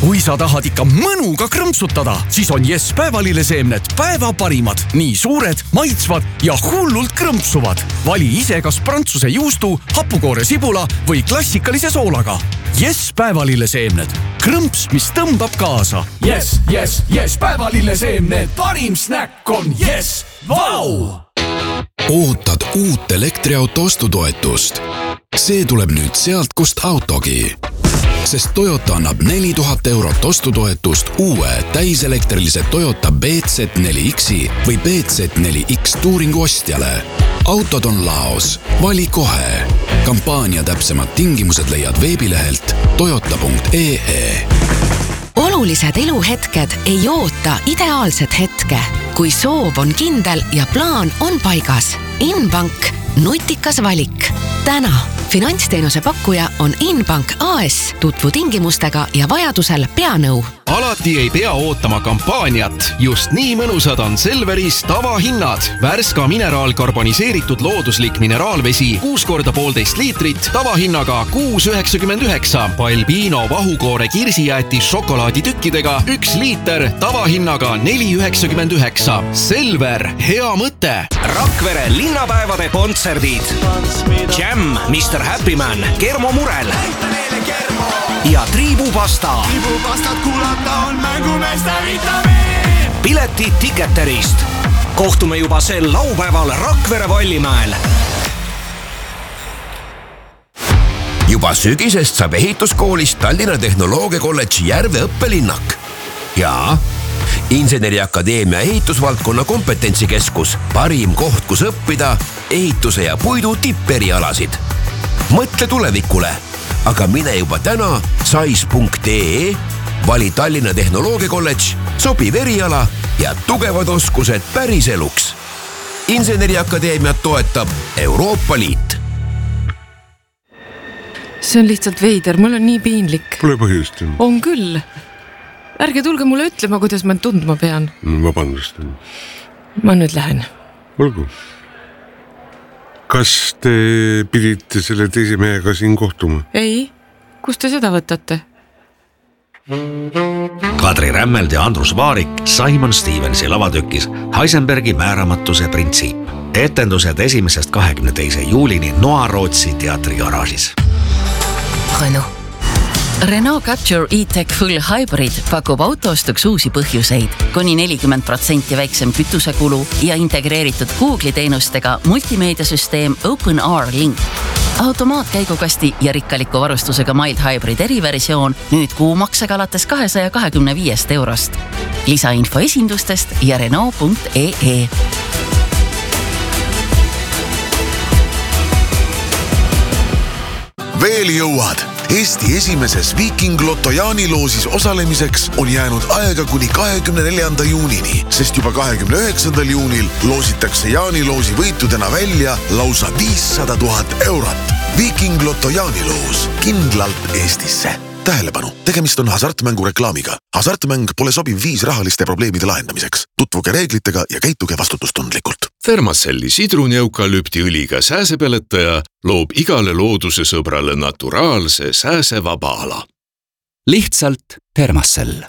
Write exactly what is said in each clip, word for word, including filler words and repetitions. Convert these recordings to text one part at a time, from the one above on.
Kui sa tahad ikka mõnuga krõmpsutada, siis on Yes päevalilleseemned päeva parimad. Nii suured, maitsvad ja hullult krõmpsuvad. Vali ise kas prantsuse juustu, hapukoore sibula või klassikalise soolaga. Yes päevalilleseemned. Krõmps, mis tõmbab kaasa. Yes, yes, yes päevalilleseemned. Parim snäkk on Yes. Vau! Ootad uut elektriauto ostutoetust. See tuleb nüüd sealt, kust autogi. Sest Toyota annab neli tuhat eurot ostutoetust uue täiselektrilise Toyota B Z neli X-i või B Z neli X Touringu ostjale. Autod on laos. Vali kohe. Kampaania täpsemad tingimused leiad veebilehelt toyota punkt ee ee. Olulised eluhetked ei oota ideaalset hetke. Kui soov on kindel ja plaan on paigas. Inbank. Nutikas valik. Täna. Finantsteenuse pakkuja on Inbank A S. Tutvu tingimustega ja vajadusel peanõu. Alati ei pea ootama kampaaniat. Just nii mõnusad on Selveris tavahinnad. Värska mineraalkarboniseeritud looduslik mineraalvesi kuus korda poolteist liitrit tavahinnaga kuus üheksakümmend üheksa. Balbino vahukoore kirsijääti šokolaaditükkidega üks liiter tavahinnaga neli üheksakümmend üheksa. Selver, hea mõte. Rakvere linnapäevade kontserdid. Jam, mister Happy Man, Kermo Murel ja Triibupasta. Triibupastat kuulata on mängumeeste vitamiin. Piletid Ticketerist. Kohtume juba sel laupäeval Rakvere Vallimäel. Juba sügisest saab ehituskoolist Tallinna Tehnoloogiakolledži Järve õppelinnak. Ja Inseneriakadeemia ehitusvaldkonna kompetentsikeskus, parim koht, kus õppida ehituse ja puidu tipperialasid. Mõtle tulevikule, aga mine juba täna sais punkt ee, vali Tallinna Tehnoloogiakolledž, sobiv eriala ja tugevad oskused päris eluks. Inseneriakadeemiat toetab Euroopa Liit. See on lihtsalt veider, mul on nii piinlik. Pole põhjust. On küll. Ärge tulge mulle ütlema, kuidas ma tundma pean. Vabandust. Ma nüüd lähen. Olgu. Kas te pidite selle teise mehega siin kohtuma? Ei. Kus te seda võtate? Kadri Rämmeld ja Andrus Vaarik Simon Stevensi lavatükis Heisenbergi määramatuse printsiip. Etendused esimesest kahekümne teise juulini Noa-Rootsi teatrigaraažis. Renault. Renault Capture E-Tech Full Hybrid pakub autoostuks uusi põhjuseid, kuni nelikümmend protsenti väiksem kütusekulu ja integreeritud Google'i teenustega multimeediasüsteem OpenR Link. Automaatkäigukasti ja rikkaliku varustusega Mild Hybrid eriversioon nüüd kuumaksega alates kahesaja kahekümne viiest eurost. Lisainfo esindustest ja Renault punkt ee. Veel jõuad! Eesti esimeses Viking Lotto jaaniloosis osalemiseks on jäänud aega kuni kahekümne neljanda juunini, sest juba kahekümne üheksandal juunil loositakse jaaniloosi võitudena välja lausa viissada tuhat eurot. Viking Lotto jaaniloos kindlalt Eestisse. Tähelepanu, tegemist on hasartmängu reklaamiga. Hasartmäng pole sobiv viis rahaliste probleemide lahendamiseks. Tutvuge reeglitega ja käituge vastutustundlikult. Thermacelli sidrunieukalüptiõliga sääsepeletaja loob igale looduse sõbrale naturaalse sääsevaba ala. Lihtsalt Thermacell.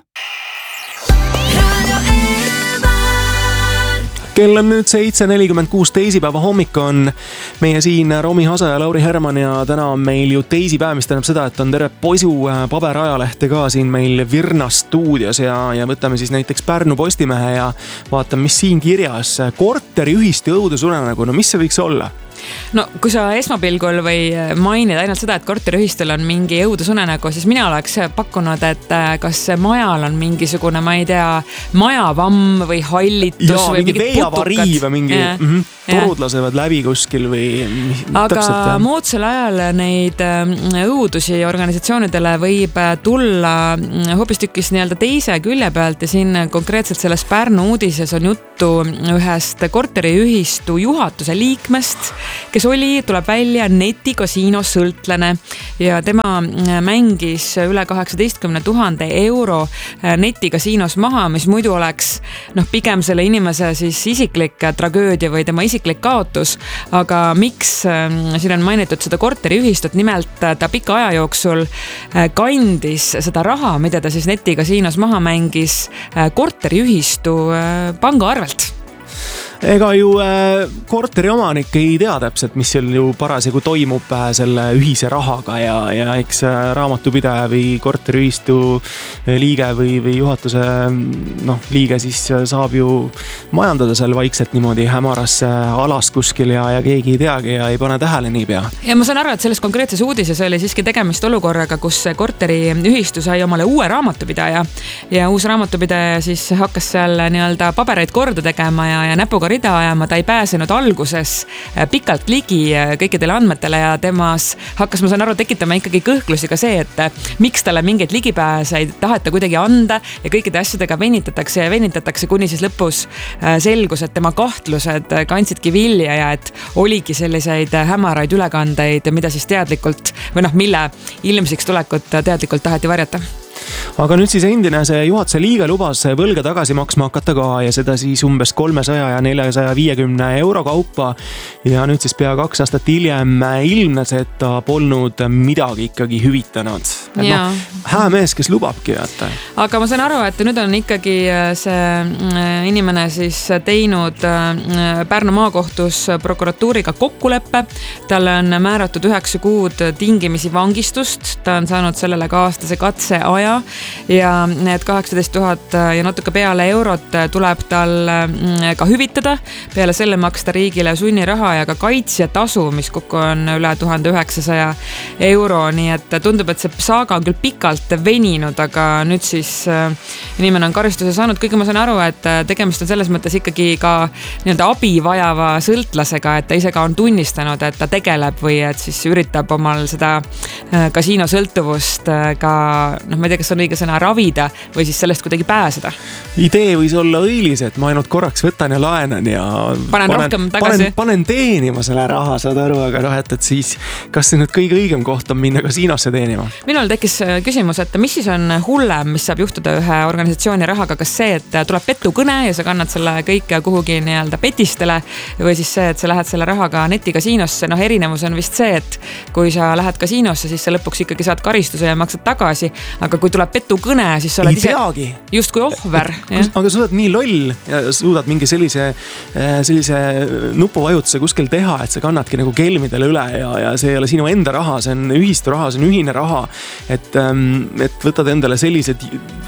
Kell on nüüd seitse nelikümmend kuus teisipäeva hommik on meie siin Romi Hasa ja Lauri Herman ja täna on meil ju teisipäev, mis tähendab seda, et on terve poisu paberajalehte ka siin meil Virna stuudios ja, ja võtame siis näiteks Pärnu Postimehe ja vaatame, mis siin kirjas. Korteriühistu õudusunenägu, no mis see võiks olla? No kui sa esmapilgul või mainid ainult seda, et korteriühistul on mingi õudusunenägu, siis mina oleks pakkunud, et kas majal on mingisugune, ma ei tea, majavamm või hallitus ja, või mingi veeavarii või mingi ja, mm-hmm, torud lasevad läbi kuskil või aga täpselt, moodsal ajal neid õudusi organisatsioonidele võib tulla hoopistükkis nii-öelda teise külje pealt ja siin konkreetselt selles Pärnu uudises on jutt juttu ühest korteriühistu juhatuse liikmest, kes oli, tuleb välja netikasiino sõltlane ja tema mängis üle kaheksateistkümne tuhande euro netikasiinos maha, mis muidu oleks noh, pigem selle inimese siis isiklik tragöödia või tema isiklik kaotus, aga miks siin on mainitud seda korteriühistut, nimelt ta pika aja jooksul kandis seda raha, mida ta siis netikasiinos maha mängis korteriühistu panga arvelt. Ega ju äh, korteri omanik ei tea täpselt, mis seal ju parasjagu toimub äh, selle ühise rahaga ja, ja eks äh, raamatupidaja või korteriühistu liige või, või juhatuse noh, liige siis saab ju majandada seal vaikselt niimoodi hämaras alas kuskil ja, ja keegi ei teagi ja ei pane tähele niipea. Ja ma saan aru, et selles konkreetses uudises oli siiski tegemist olukorraga, kus korteriühistu sai omale uue raamatupidaja ja uus raamatupidaja siis hakkas seal nii-öelda pabereid korda tegema ja, ja näpuga rida ajama, ta ei pääsenud alguses pikalt ligi kõikidele andmetele ja temas hakkas, ma saan aru, tekitama ikkagi kõhklusi ka see, et miks talle mingeid ligipääse ei taheta kuidagi anda ja kõikide asjadega venitatakse ja venitatakse, kuni siis lõpus selgus, et tema kahtlused kandsidki vilja ja et oligi selliseid hämaraid ülekandeid, mida siis teadlikult või noh, mille ilmsiks tulekut teadlikult taheti varjata. Aga nüüd siis endine see juhatuse liige lubas võlga tagasi maksma hakata ka ja seda siis umbes kolmesaja ja neljasaja viiekümne euro kaupa ja nüüd siis pea kaks aastat hiljem ilmnes, et ta polnud midagi ikkagi hüvitanud. Et noh, hää mees, kes lubabki jätta. Aga ma saan aru, et nüüd on ikkagi see inimene siis teinud Pärnu maakohtus prokuratuuriga kokkuleppe. Talle on määratud üheksa kuud tingimisi vangistust. Ta on saanud sellele ka aastase katse aja ja need kaheksateist tuhat ja natuke peale eurot tuleb tal ka hüvitada. Peale selle maksta riigile sunniraha ja ka kaitsjatasu, mis kokku on üle tuhande üheksasaja euro. Nii et tundub, et see saaga on küll pikalt veninud, aga nüüd siis inimene on karistuse saanud. Kuigi ma saan aru, et tegemist on selles mõttes ikkagi ka nii-öelda abi vajava sõltlasega, et ta ise ka on tunnistanud, et ta tegeleb või et siis üritab omal seda kasiinosõltuvust ka, noh, ma ei tea, kas on õige sõna ravida või siis sellest kuidagi pääseda. Idee võis olla õilis, et ma ainult korraks võtan ja laenan ja panen, panen, panen, panen teenima selle raha, saad aru, aga noh, et, et siis kas see nüüd kõige õigem koht on minna kasiinosse teenima? Minul tekkis küsimus, et mis siis on hullem, mis saab juhtuda ühe organisatsiooni rahaga, kas see, et tuleb petukõne ja sa kannad selle kõik kuhugi nii-öelda petistele või siis see, et sa lähed selle rahaga netikasiinosse. Noh, erinevus on vist see, et kui sa lähed kasiinosse, siis sa lõpuks ikkagi saad karistuse ja maksad tagasi, aga kui tuleb petukõne, siis sa oled ei ise just kui ohver. Aga sa oled nii loll ja suudad mingi sellise, sellise nupuvajutuse kuskil teha, et sa kannadki nagu kelmidele üle ja, ja see ei ole sinu enda raha, see on ühistu raha, see on ühine raha, et, et võtad endale sellised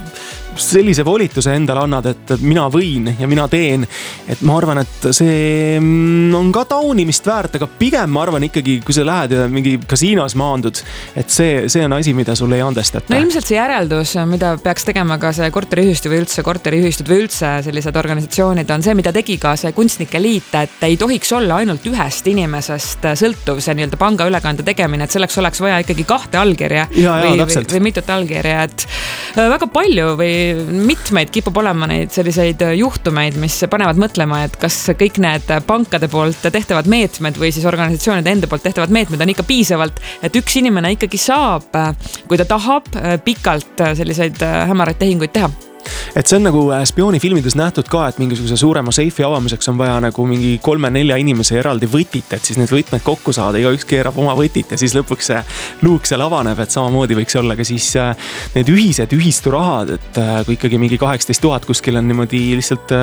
sellise volituse endale annad, et mina võin ja mina teen, et ma arvan, et see on ka taunimist väärt, aga pigem ma arvan ikkagi, kui sa lähed ja mingi kasiinos maandud, et see, see on asi, mida sulle ei andestata. No ilmselt see järeldus, mida peaks tegema ka see korteriühistu või üldse korteriühistud või üldse sellised organisatsioonid, on see, mida tegi ka see kunstnike liit, et ei tohiks olla ainult ühest inimesest sõltuv see nii-öelda panga ülekande tegemine, et selleks oleks vaja ikkagi kahte allkirja ja, ja, või, või, või mitut allkirja, et väga palju või mitmeid kipub olema neid selliseid juhtumeid, mis panevad mõtlema, et kas kõik need pankade poolt tehtavad meetmed või siis organisatsioonide enda poolt tehtavad meetmed on ikka piisavalt, et üks inimene ikkagi saab, kui ta tahab, pikalt selliseid hämaraid tehinguid teha. Et see on nagu spioonifilmides nähtud ka, et mingisuguse suurema seifi avamiseks on vaja nagu mingi kolme-nelja inimese eraldi võtit, et siis need võtmed kokku saada, iga üks keerab oma võtit ja siis lõpuks see luuk seal avaneb, et samamoodi võiks olla ka siis need ühised ühisturahad, et kui ikkagi mingi kaheksateist tuhat kuskil on niimoodi lihtsalt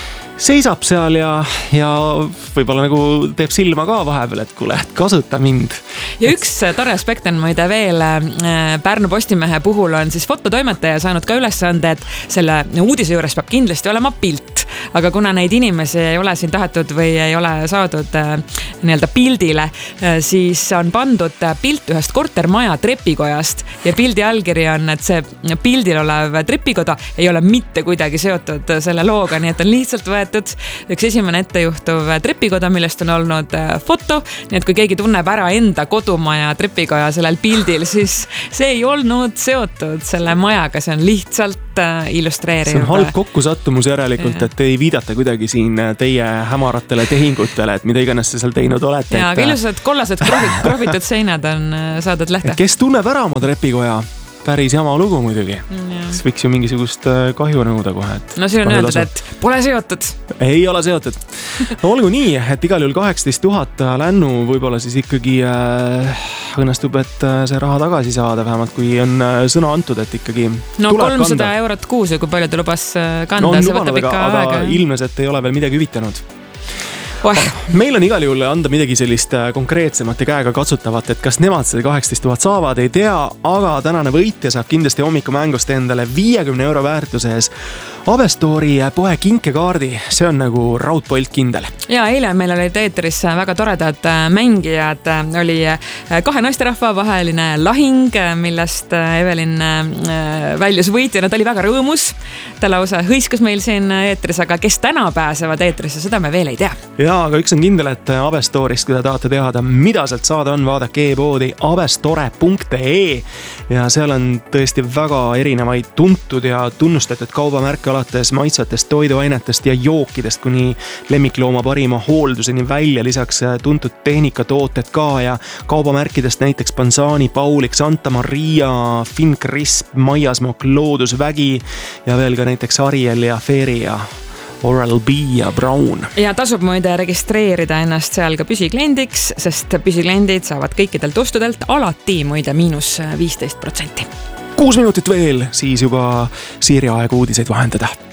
seisab seal ja, ja võib-olla nagu teeb silma ka vahepeal, et kuule, kasuta mind. Ja üks tore aspekt on muide veel Pärnu Postimehe puhul on siis fototoimetaja saanud ka ülesande, et selle uudise juures peab kindlasti olema pilt. Aga kuna neid inimesi ei ole siin tahetud või ei ole saadud nii-öelda pildile, siis on pandud pilt ühest kortermaja trepikojast ja pildi allkiri on, et see pildil olev trepikoda ei ole mitte kuidagi seotud selle looga, nii et on lihtsalt võetud üks esimene ettejuhtuv trepikoda, millest on olnud foto, nii et kui keegi tunneb ära enda kodumaja trepikoja sellel pildil, siis see ei olnud seotud selle majaga, see on lihtsalt illustreeriv. See on halb kokkusattumus järelikult, et ei viidata kuidagi siin teie hämaratele tehingutele, et mida iganes te seal teinud olete. Ja, aga ilusad kollased krohvitud seinad on saadud lähte. Kes tunneb ära oma trepikoja? Päris jama lugu muidugi. Siis võiks ju mingisugust kahju nõuda kohe. No siin on öeldud, et pole seotud. Ei ole seotud. No olgu nii, et igal juhul kaheksateist tuhat lännu võib-olla siis ikkagi äh, õnnestub, et see raha tagasi saada, vähemalt kui on sõna antud, et ikkagi no kolmsada eurot kuus, kui palju ta lubas kanda, no, see võtab ikka aga, aega. Aga ilmnes, et ei ole veel midagi hüvitanud. Oh. Meil on igal juhul anda midagi sellist konkreetsemat ja käega katsutavat, et kas nemad seda kaheksateist tuhat saavad, ei tea, aga tänane võitja saab kindlasti hommikumängust endale viiekümne euro väärtuses Avestori poe kinkekaardi, see on nagu raudpolt kindel. Ja eile meil olid eetris väga toredad mängijad, oli kahe naisterahva vaheline lahing, millest Evelin väljus võitjana, ta oli väga rõõmus, ta lausa hõiskas meil siin eetris, aga kes täna pääsevad eetrisse, seda me veel ei tea. Ja, aga üks on kindel, et Avestorist, kui te tahate teada, mida sealt saada on, vaadake e-poodi avestore punkt ee ja seal on tõesti väga erinevaid tuntud ja tunnustatud kaubamärke alates maitsvatest toiduainetest ja jookidest kuni lemmiklooma parima hoolduseni välja, lisaks tuntud tehnikatooted ka ja kaubamärkidest näiteks Pansani, Paulik, Santa Maria, Finn Crisp, Maiasmook, Loodusvägi ja veel ka näiteks Ariel ja Feri ja Oral-B ja Brown. Ja tasub muide registreerida ennast seal ka püsikliendiks, sest püsikliendid saavad kõikidelt ostudelt alati muide miinus viisteist protsenti. Kuus minutit veel, siis juba Siiri aeg uudiseid vahendada.